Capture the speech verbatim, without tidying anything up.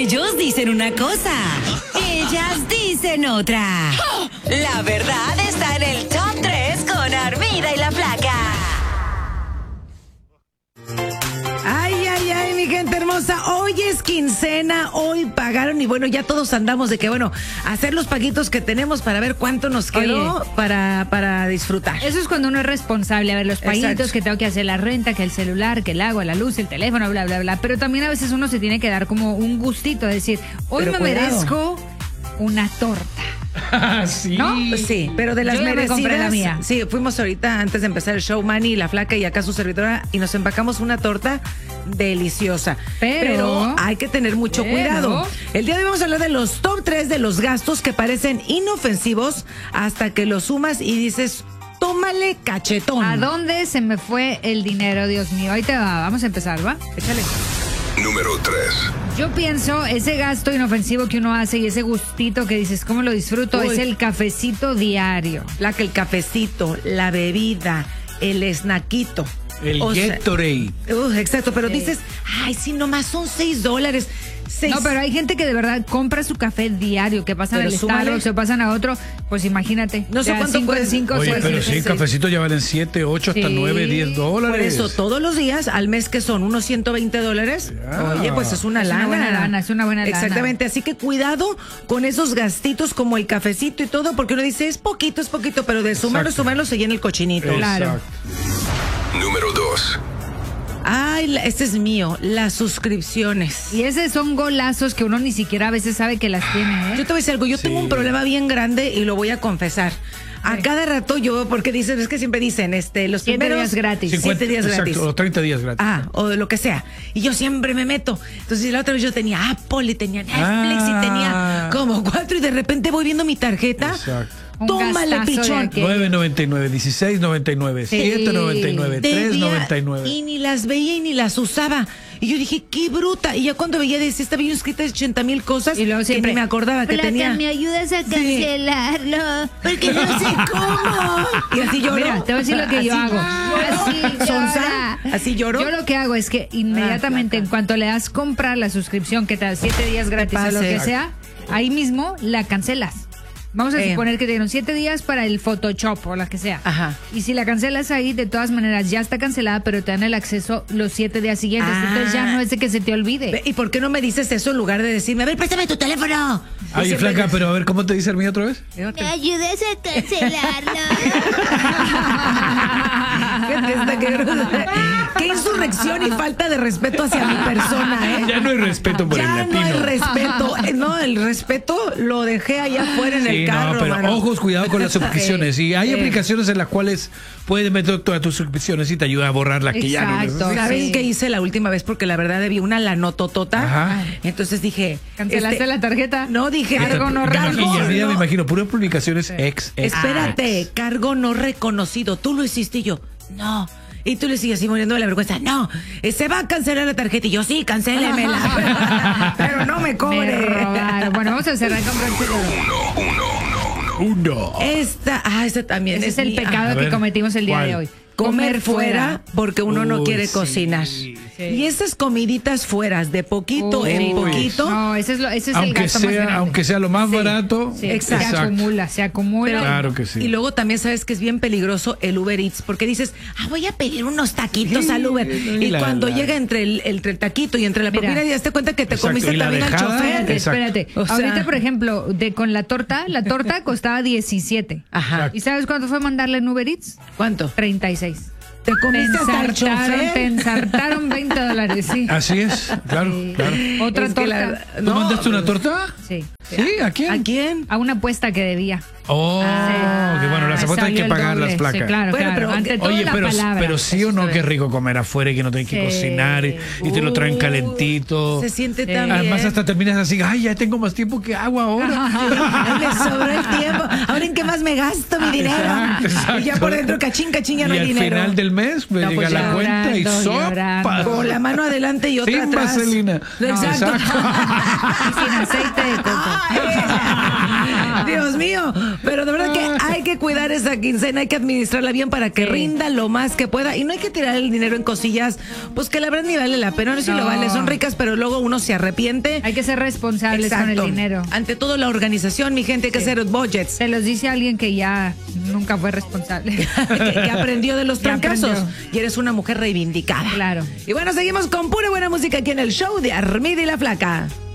Ellos dicen una cosa, ellas dicen otra. La verdad está en el top tres con Armida y la Flaca. Ay, ay, ay, mi gente hermosa, hoy es quincena, hoy pagaron y bueno, ya todos andamos de que, bueno, hacer los paguitos que tenemos para ver cuánto nos quedó Oye, para, para disfrutar. Eso es cuando uno es responsable, a ver, los paguitos, Exacto. que tengo que hacer la renta, que el celular, que el agua, la luz, el teléfono, bla, bla, bla. Pero también a veces uno se tiene que dar como un gustito, de decir, hoy Pero me cuidado. merezco una torta. Sí. ¿No? Sí, pero de las Yo ya me merecidas. compré la mía. Sí, fuimos ahorita antes de empezar el show, Manny, la Flaca y acá su servidora, y nos empacamos una torta deliciosa. Pero- hay que tener mucho pero- cuidado. El día de hoy vamos a hablar de los top tres de los gastos que parecen inofensivos hasta que los sumas y dices, tómale cachetón. ¿A dónde se me fue el dinero, Dios mío? Ahí te va, vamos a empezar, ¿va? Échale. Número tres. Yo pienso, ese gasto inofensivo que uno hace y ese gustito que dices, ¿cómo lo disfruto? Uy. Es el cafecito diario. La que el cafecito, la bebida, el snaquito. El O sea, Gatorade. uh, exacto, pero Sí. dices, ay, sí, nomás son seis dólares. Seis. No, pero hay gente que de verdad compra su café diario, que pasan Pero al súmale. Starbucks, se pasan a otro, pues imagínate. No sé de a cuánto cinco en puede- cinco, Oye, seis, pero siete, sí, seis. cafecitos ya valen siete, ocho, hasta Sí. nueve, diez dólares. Por eso, todos los días, al mes que son unos ciento veinte dólares, Ya. oye, pues es una Es una lana. buena lana, es una buena lana. Exactamente, así que cuidado con esos gastitos como el cafecito y todo, porque uno dice, es poquito, es poquito, pero de sumarlo, Exacto. sumarlo se llena el cochinito. Claro. Exacto. Número dos. Ay, la- este es mío, las suscripciones. Y esos son golazos que uno ni siquiera a veces sabe que las tiene, ¿eh? Yo te voy a decir algo, yo Sí. tengo un problema bien grande y lo voy a confesar. A Sí. cada rato yo, porque dicen, es que siempre dicen, este, los Siete primeros días gratis. Siete cincuenta, días exacto, gratis. o treinta días gratis. Ah, o de lo que sea. Y yo siempre me meto. Entonces la otra vez yo tenía Apple y tenía Netflix Ah. y tenía como cuatro y de repente voy viendo mi tarjeta. Exacto. Un Tómale, gastazo de pichón. aquello. nueve noventa y nueve, dieciséis noventa y nueve, Sí. siete noventa y nueve, De tres día, noventa y nueve. y ni las veía y ni las usaba. Y yo dije, qué bruta. Y ya cuando veía, decía, estaba yo inscrita de ochenta mil cosas Y luego que siempre, ni me acordaba que Flaca, tenía. ¿me ayudas a cancelarlo? Porque no sé cómo. Y así lloro. Mira, te voy a decir lo que yo Así hago. lloro. Así Sonsa, llora. así lloro. Yo lo que hago es que inmediatamente, Ah, en cuanto le das comprar la suscripción que te da siete días gratis o lo pase. que sea, ahí mismo la cancelas. Vamos a Eh. suponer que te dieron siete días para el Photoshop o la que sea. Ajá. Y si la cancelas ahí, de todas maneras ya está cancelada, pero te dan el acceso los siete días siguientes. Ah. Entonces ya no es de que se te Ve, olvide. ¿y por qué no me dices eso en lugar de decirme, a ver, préstame tu teléfono? Y Ay, siempre- Flaca, pero a ver, ¿cómo te dice el mío otra vez? Yo te- ayudas a cancelarlo? Qué triste, qué grosera. Qué insurrección y falta de respeto hacia mi persona, ¿eh? Ya no hay respeto por Ya el no hay latino. respeto. Eh, No, el respeto lo dejé allá afuera en Sí, el carro, no, pero mano. ojos, cuidado con las suscripciones. Y hay Sí. aplicaciones en las cuales puedes meter todas tus suscripciones y te ayuda a borrar las que ya no Exacto. necesitas. ¿Saben Sí. qué hice la última vez? Porque la verdad debí una lanototota. Ajá. Entonces dije... ¿Cancelaste este, la tarjeta? No, dije... Cargo no Me imagino- reconocido. y ya me no. imagino, puras publicaciones ex, ex. Espérate, ex. cargo no reconocido. Tú lo hiciste y yo, no. Y tú le sigues así muriendo de la vergüenza. No, eh, se va a cancelar la tarjeta. Y yo, sí, cancélemela. Pero no me Me cobre. robaron. Bueno, vamos a cerrar con broche de oro. Uno, uno, uno, uno. Uno. Esta, ah, esta también Ese es es el mía. pecado A que ver, cometimos el día ¿cuál? de hoy. Comer fuera porque uno no Uy, quiere sí. cocinar. Sí. Y esas comiditas fueras, de poquito Uy. en poquito. No, ese es, lo, ese es el Aunque gasto más sea, grande. aunque sea lo más Sí. barato. Sí, Exacto. se acumula, se acumula. Claro que sí. Y luego también sabes que es bien peligroso el Uber Eats, porque dices, ah, voy a pedir unos taquitos Sí, al Uber. y Y la- cuando la- llega entre el, entre el taquito y entre la Mira. propina, ya te cuenta que te Exacto, comiste y la también al dejada, chofer. Espérate, Exacto. espérate. O sea- Ahorita, por ejemplo, de con la torta, la torta costaba diecisiete. Ajá. ¿Y sabes cuánto fue mandarle en Uber Eats? ¿Cuánto? treinta y seis. Te Te comiste hasta el ensartaron, te chofer. ensartaron veinte dólares, sí. Así es, claro, claro. Otra Es que la- torta. ¿Tú no, mandaste una torta? Sí. ¿Sí? ¿A quién? ¿A quién? A una apuesta que debía. Oh, que bueno, las Me apuestas hay salió que el pagar doble. las placas. Sí, claro, Bueno, claro. pero- Ante todo Oye, la pero, palabra. pero sí o no, Eso qué es. rico comer afuera y que no tenés que Sí. cocinar y, y te lo traen Uh, calentito. Se siente Sí. tan bien. Además hasta terminas así, ay, ya tengo más tiempo que agua ahora. Ay, me sobró el tiempo. Ahora en qué más me gasto mi dinero. Exacto, exacto. Y ya por dentro, cachín, cachín, ya no Y hay al dinero. final del mes me No, llega pues la cuenta y llorando, sopa. llorando. Con la mano adelante y otra Sin atrás. vaselina. Exacto. Y sin aceite de coco. Dios mío, pero de verdad que hay que cuidar esa quincena, hay que administrarla bien para que Sí. rinda lo más que pueda y no hay que tirar el dinero en cosillas, pues que la verdad ni vale la pena, no sé si No. lo vale, son ricas, pero luego uno se arrepiente. Hay que ser responsables con el Exacto. dinero. Ante todo la organización, mi gente, hay que hacer budgets. Se los dice alguien que ya nunca fue responsable. que, que aprendió de los Ya trancazos aprendió. y eres una mujer reivindicada. Claro. Y bueno, seguimos con pura buena música aquí en el show de Armida y la Flaca.